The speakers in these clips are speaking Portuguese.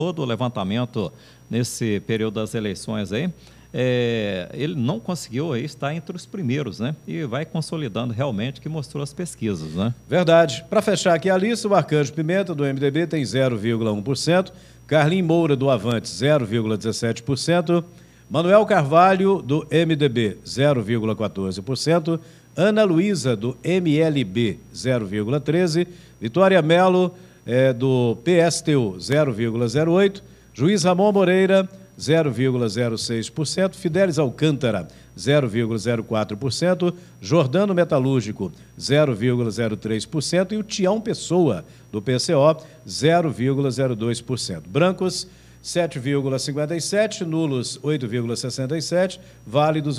todo o levantamento nesse período das eleições aí, ele não conseguiu aí estar entre os primeiros, né? E vai consolidando realmente o que mostrou as pesquisas, né? Verdade. Para fechar aqui a lista, o Arcanjo Pimenta, do MDB, tem 0,1%, Carlim Moura, do Avante, 0,17%, Manuel Carvalho, do MDB, 0,14%, Ana Luísa, do MLB, 0,13%, Vitória Melo, do PSTU, 0,08%, Juiz Ramon Moreira, 0,06%, Fidelis Alcântara, 0,04%, Jordano Metalúrgico, 0,03% e o Tião Pessoa, do PCO, 0,02%. Brancos, 7,57%, nulos, 8,67%, válidos,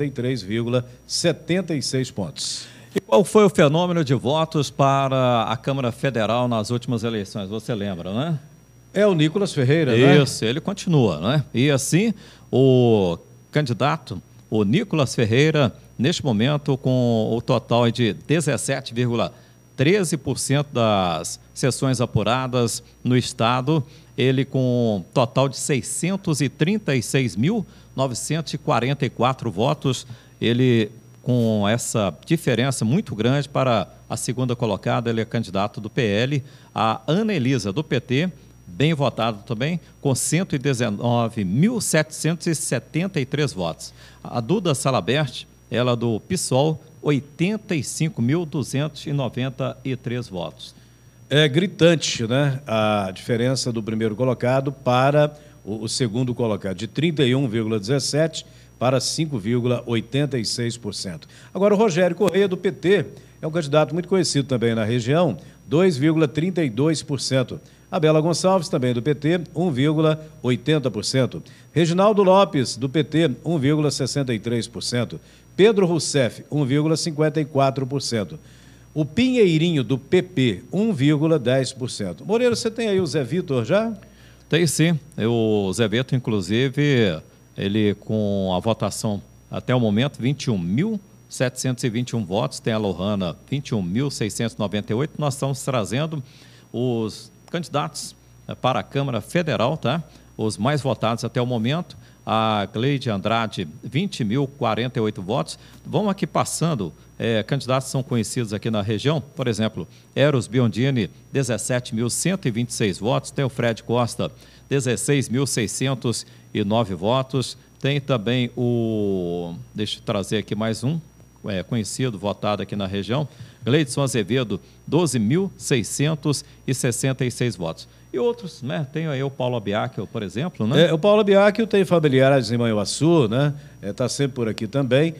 83,76 pontos. E qual foi o fenômeno de votos para a Câmara Federal nas últimas eleições? Você lembra, né? É o Nicolas Ferreira, né? Isso, ele continua, né? E assim, o candidato, o Nicolas Ferreira, neste momento, com o total de 17,13% das sessões apuradas no estado, ele com um total de 636.944 votos, ele com essa diferença muito grande para a segunda colocada, ele é candidato do PL, a Ana Elisa, do PT, bem votado também, com 119.773 votos. A Duda Salabert, ela do PSOL, 85.293 votos. É gritante, né, a diferença do primeiro colocado para o segundo colocado, de 31,17% para 5,86%. Agora, o Rogério Correia, do PT, é um candidato muito conhecido também na região, 2,32%. A Bela Gonçalves, também do PT, 1,80%. Reginaldo Lopes, do PT, 1,63%. Pedro Rousseff, 1,54%. O Pinheirinho, do PP, 1,10%. Moreira, você tem aí o Zé Vitor já? Tem sim. O Zé Vitor, inclusive, ele com a votação até o momento, 21.721 votos. Tem a Lohana, 21.698. Nós estamos trazendo os candidatos para a Câmara Federal, tá? Os mais votados até o momento. A Gleide Andrade, 20.048 votos. Vamos aqui passando, candidatos que são conhecidos aqui na região. Por exemplo, Eros Biondini, 17.126 votos. Tem o Fred Costa, 16.609 votos. Tem também deixa eu trazer aqui mais um, conhecido, votado aqui na região, Gleidson Azevedo, 12.666 votos. E outros, né? Tem aí o Paulo Abiacchio, por exemplo, né? O Paulo Abiacchio tem familiares em Manhuaçu, né? Está sempre por aqui também.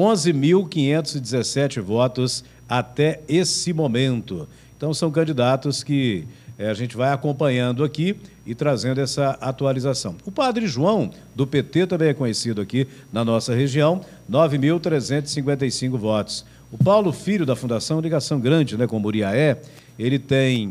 11.517 votos até esse momento. Então, são candidatos que a gente vai acompanhando aqui e trazendo essa atualização. O Padre João, do PT, também é conhecido aqui na nossa região, 9.355 votos. O Paulo Filho, da Fundação Ligação Grande, né, com Muriaé, ele tem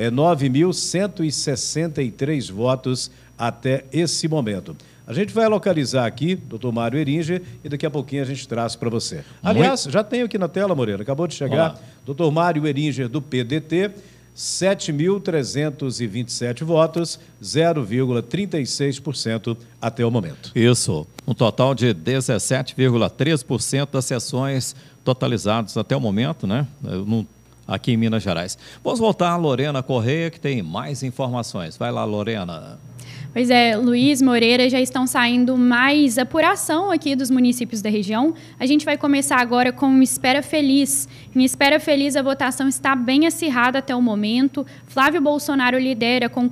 9.163 votos até esse momento. A gente vai localizar aqui, doutor Mário Eringer, e daqui a pouquinho a gente traz para você. Aliás, já tenho aqui na tela, Moreira, acabou de chegar, doutor Mário Eringer, do PDT, 7.327 votos, 0,36% até o momento. Isso, um total de 17,3% das sessões totalizadas até o momento, né? Aqui em Minas Gerais. Vamos voltar a Lorena Correia, que tem mais informações. Vai lá, Lorena. Pois é, Luiz, Moreira, já estão saindo mais apuração aqui dos municípios da região. A gente vai começar agora com Espera Feliz. Em Espera Feliz, a votação está bem acirrada até o momento. Flávio Bolsonaro lidera com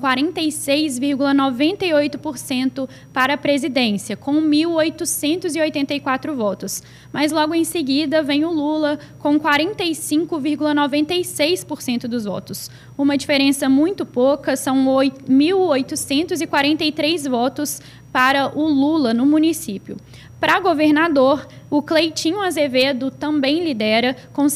46,98% para a presidência, com 1.884 votos. Mas logo em seguida vem o Lula com 45,96% dos votos. Uma diferença muito pouca, são 1.843 votos para o Lula no município. Para governador, o Cleitinho Azevedo também lidera com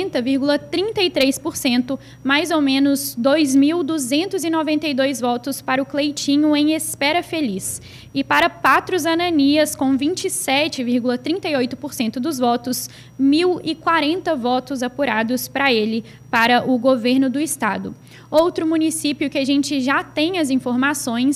60,33%, mais ou menos 2.292 votos para o Cleitinho em Espera Feliz. E para Patros Ananias, com 27,38% dos votos, 1.040 votos apurados para ele, para o governo do estado. Outro município que a gente já tem as informações